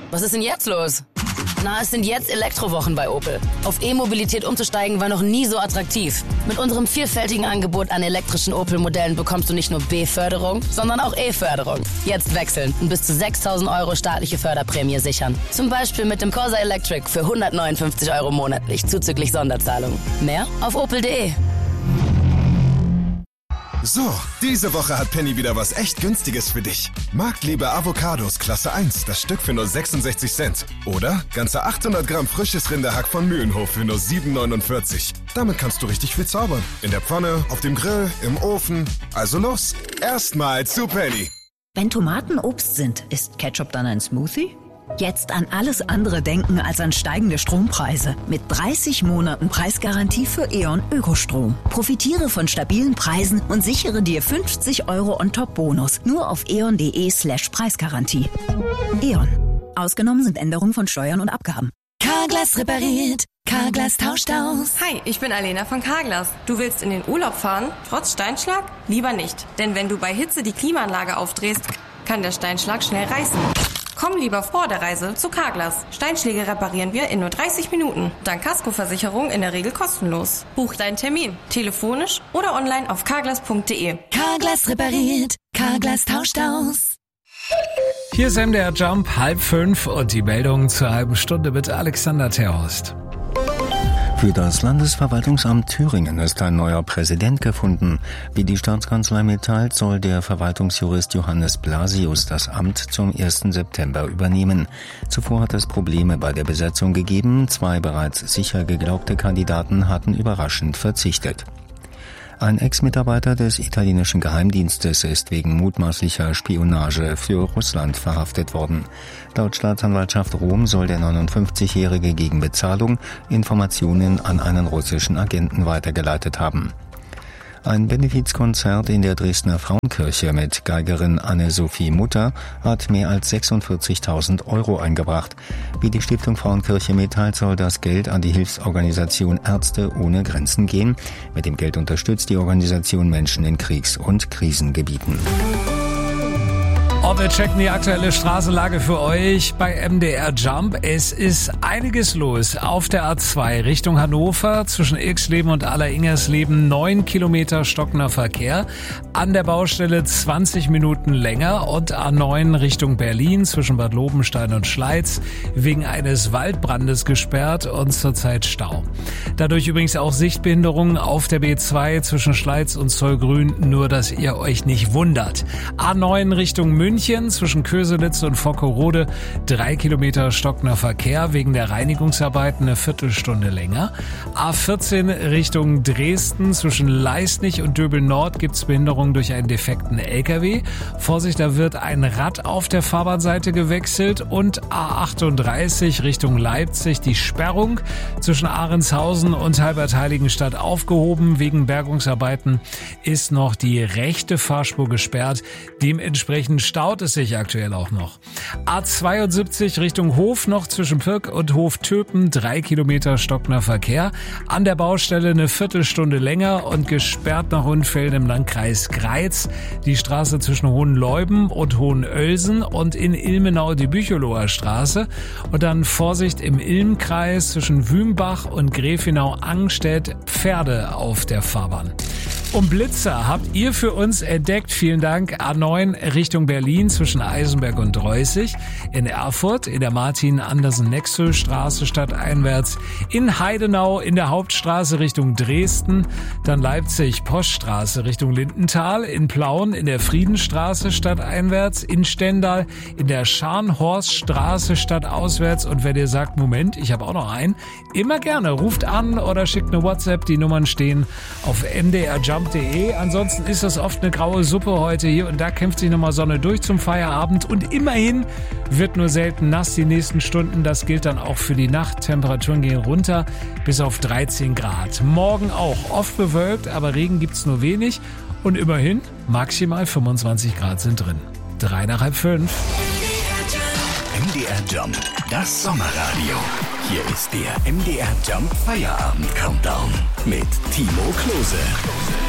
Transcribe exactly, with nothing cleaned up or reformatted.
Was ist denn jetzt los? Na, es sind jetzt Elektrowochen bei Opel. Auf E-Mobilität umzusteigen war noch nie so attraktiv. Mit unserem vielfältigen Angebot an elektrischen Opel-Modellen bekommst du nicht nur B-Förderung, sondern auch E-Förderung. Jetzt wechseln und bis zu sechstausend Euro staatliche Förderprämie sichern. Zum Beispiel mit dem Corsa Electric für hundertneunundfünfzig Euro monatlich, zuzüglich Sonderzahlung. Mehr auf opel punkt de. So, diese Woche hat Penny wieder was echt Günstiges für dich. Marktliebe Avocados Klasse eins, das Stück für nur sechsundsechzig Cent. Oder ganze achthundert Gramm frisches Rinderhack von Mühlenhof für nur sieben neunundvierzig. Damit kannst du richtig viel zaubern. In der Pfanne, auf dem Grill, im Ofen. Also los, erstmal zu Penny. Wenn Tomaten Obst sind, ist Ketchup dann ein Smoothie? Jetzt an alles andere denken als an steigende Strompreise. Mit dreißig Monaten Preisgarantie für E.ON Ökostrom. Profitiere von stabilen Preisen und sichere dir fünfzig Euro On-Top-Bonus. Nur auf eon.de slash Preisgarantie. E.ON. Ausgenommen sind Änderungen von Steuern und Abgaben. Carglass repariert. Carglass tauscht aus. Hi, ich bin Alena von Carglass. Du willst in den Urlaub fahren, trotz Steinschlag? Lieber nicht. Denn wenn du bei Hitze die Klimaanlage aufdrehst, kann der Steinschlag schnell reißen. Komm lieber vor der Reise zu Carglass. Steinschläge reparieren wir in nur dreißig Minuten. Dank Kaskoversicherung in der Regel kostenlos. Buch deinen Termin. Telefonisch oder online auf carglass punkt de. Carglass repariert. Carglass tauscht aus. Hier ist M D R Jump, halb fünf und die Meldung zur halben Stunde mit Alexander Terhorst. Für das Landesverwaltungsamt Thüringen ist ein neuer Präsident gefunden. Wie die Staatskanzlei mitteilt, soll der Verwaltungsjurist Johannes Blasius das Amt zum ersten September übernehmen. Zuvor hat es Probleme bei der Besetzung gegeben. Zwei bereits sicher geglaubte Kandidaten hatten überraschend verzichtet. Ein Ex-Mitarbeiter des italienischen Geheimdienstes ist wegen mutmaßlicher Spionage für Russland verhaftet worden. Laut Staatsanwaltschaft Rom soll der neunundfünfzigjährige gegen Bezahlung Informationen an einen russischen Agenten weitergeleitet haben. Ein Benefizkonzert in der Dresdner Frauenkirche mit Geigerin Anne-Sophie Mutter hat mehr als sechsundvierzigtausend Euro eingebracht. Wie die Stiftung Frauenkirche mitteilt, soll das Geld an die Hilfsorganisation Ärzte ohne Grenzen gehen. Mit dem Geld unterstützt die Organisation Menschen in Kriegs- und Krisengebieten. Und wir checken die aktuelle Straßenlage für euch bei M D R Jump. Es ist einiges los auf der A zwei Richtung Hannover zwischen Ilksleben und Alleringsersleben. Neun Kilometer stockender Verkehr. An der Baustelle zwanzig Minuten länger und A neun Richtung Berlin zwischen Bad Lobenstein und Schleiz wegen eines Waldbrandes gesperrt und zurzeit Stau. Dadurch übrigens auch Sichtbehinderungen auf der B zwei zwischen Schleiz und Zollgrün, nur dass ihr euch nicht wundert. A neun Richtung München München zwischen Köselitz und Vockerode drei Kilometer stockender Verkehr wegen der Reinigungsarbeiten eine Viertelstunde länger. A vierzehn Richtung Dresden zwischen Leisnig und Döbel Nord gibt's Behinderungen durch einen defekten L K W. Vorsicht, da wird ein Rad auf der Fahrbahnseite gewechselt und A achtunddreißig Richtung Leipzig die Sperrung zwischen Ahrenshausen und Halbert-Heiligenstadt aufgehoben. Wegen Bergungsarbeiten ist noch die rechte Fahrspur gesperrt. Dementsprechend staut es sich aktuell auch noch. A zweiundsiebzig Richtung Hof noch zwischen Pirk und Hof-Töpen, drei Kilometer stockender Verkehr. An der Baustelle eine Viertelstunde länger und gesperrt nach Unfällen im Landkreis Greiz. Die Straße zwischen Hohenleuben und Hohenölsen und in Ilmenau die Bücheloher Straße. Und dann Vorsicht im Ilmkreis zwischen Wümbach und Gräfenau-Angstedt, Pferde auf der Fahrbahn. Und Blitzer habt ihr für uns entdeckt. Vielen Dank. A neun Richtung Berlin zwischen Eisenberg und Dreußig. In Erfurt in der Martin-Andersen-Nexel-Straße stadteinwärts. In Heidenau in der Hauptstraße Richtung Dresden. Dann Leipzig-Poststraße Richtung Lindenthal. In Plauen in der Friedenstraße stadteinwärts. In Stendal in der Scharnhorststraße stadtauswärts. Und wenn ihr sagt, Moment, ich habe auch noch einen, immer gerne. Ruft an oder schickt eine WhatsApp. Die Nummern stehen auf m d r jump punkt de. Ansonsten ist das oft eine graue Suppe heute. Hier und da kämpft sich nochmal Sonne durch zum Feierabend. Und immerhin wird nur selten nass die nächsten Stunden. Das gilt dann auch für die Nacht. Temperaturen gehen runter bis auf dreizehn Grad. Morgen auch oft bewölkt, aber Regen gibt's nur wenig. Und immerhin maximal fünfundzwanzig Grad sind drin. Drei nach halb fünf. M D R Jump, das Sommerradio. Hier ist der M D R Jump Feierabend Countdown mit Timo Klose.